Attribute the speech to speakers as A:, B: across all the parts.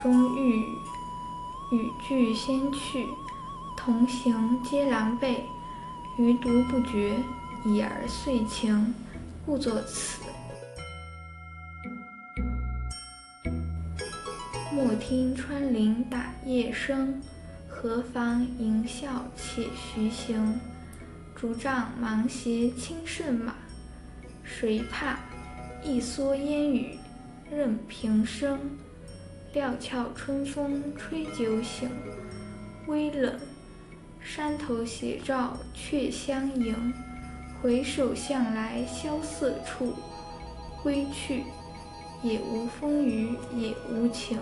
A: 中欲语句先去，同行皆狼狈。余独不觉，已而遂情，故作此。莫听穿林打叶声，何妨吟啸且徐行。竹杖芒鞋轻胜马，谁怕？一蓑烟雨任平生。料峭春风吹酒醒，微冷，山头斜照却相迎。回首向来萧瑟处，归去，也无风雨也无晴。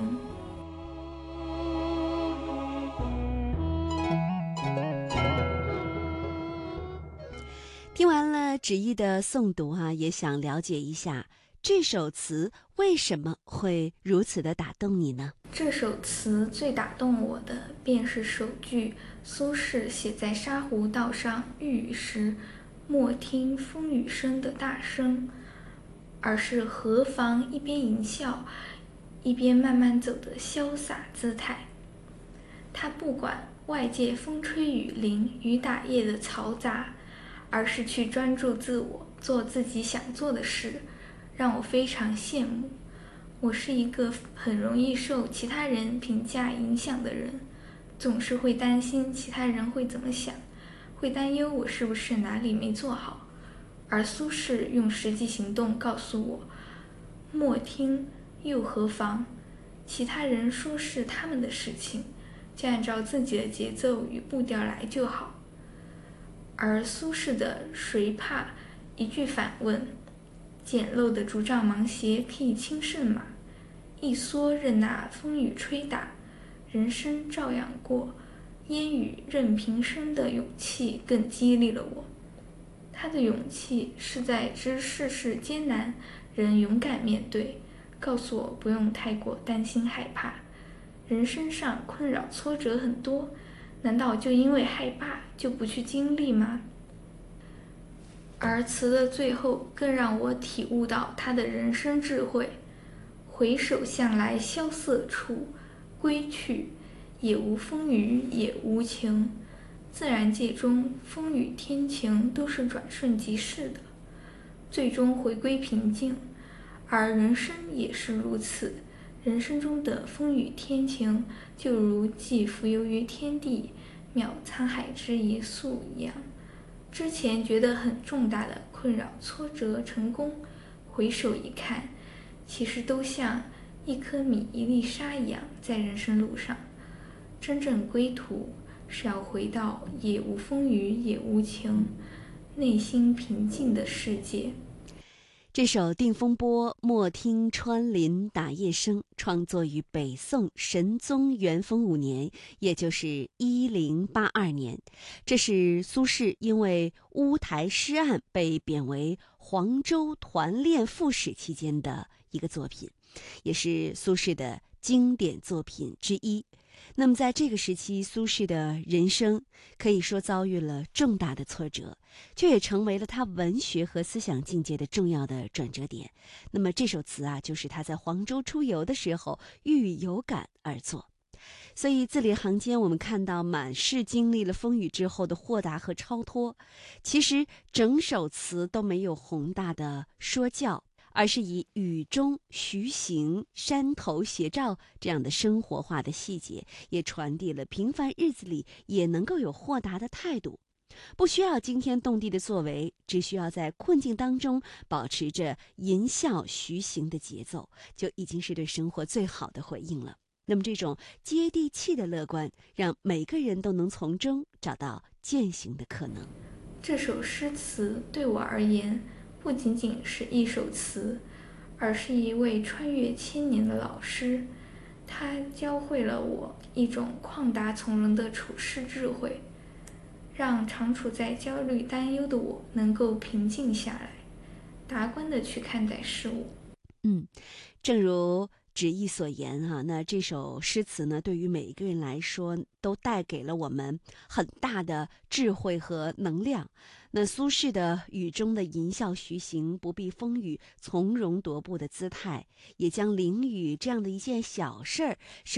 B: 听完了芷意的诵读也想了解一下这首词为什么会如此的打动你呢？
A: 这首词最打动我的便是首句苏轼写在沙湖道上遇雨时莫听风雨声的大声，而是何妨一边吟啸一边慢慢走的潇洒姿态。他不管外界风吹雨淋雨打叶的嘈杂，而是去专注自我，做自己想做的事，让我非常羡慕。我是一个很容易受其他人评价影响的人，总是会担心其他人会怎么想，会担忧我是不是哪里没做好。而苏轼用实际行动告诉我，莫听又何妨，其他人说是他们的事情，就按照自己的节奏与步调来就好。而苏轼的谁怕一句反问，简陋的竹杖芒鞋可以轻胜马，一蓑任那风雨吹打，人生照样过，烟雨任平生的勇气更激励了我。他的勇气是在知世事艰难仍勇敢面对，告诉我不用太过担心害怕。人生上困扰挫折很多，难道就因为害怕就不去经历吗？而词的最后更让我体悟到他的人生智慧，回首向来萧瑟处，归去，也无风雨也无晴。自然界中风雨天晴都是转瞬即逝的，最终回归平静，而人生也是如此。人生中的风雨天晴，就如寄蜉蝣于天地，渺沧海之一粟一样。之前觉得很重大的困扰、挫折、成功，回首一看，其实都像一颗米、一粒沙一样，在人生路上。真正归途是要回到也无风雨也无晴，内心平静的世界。
B: 这首《定风波》莫听穿林打叶声，创作于北宋神宗元丰5年，也就是1082年。这是苏轼因为乌台诗案被贬为黄州团练副使期间的一个作品，也是苏轼的经典作品之一。那么在这个时期，苏轼的人生可以说遭遇了重大的挫折，却也成为了他文学和思想境界的重要的转折点。那么这首词就是他在黄州出游的时候郁郁有感而作。所以字里行间我们看到满是经历了风雨之后的豁达和超脱。其实整首词都没有宏大的说教，而是以雨中徐行、山头斜照这样的生活化的细节，也传递了平凡日子里也能够有豁达的态度。不需要惊天动地的作为，只需要在困境当中保持着吟啸徐行的节奏，就已经是对生活最好的回应了。那么这种接地气的乐观，让每个人都能从中找到践行的可能。
A: 这首诗词对我而言，不仅仅是一首词，而是一位穿越千年的老师。他教会了我一种旷达从容的处世智慧，让常处在焦虑担忧的我能够平静下来，达观地去看待事物。
B: 正如旨意所言哈。那这首诗词呢，对于每一个人来说，都带给了我们很大的智慧和能量。那苏轼的雨中的吟啸徐行，不避风雨，从容踱步的姿态，也将淋雨这样的一件小事儿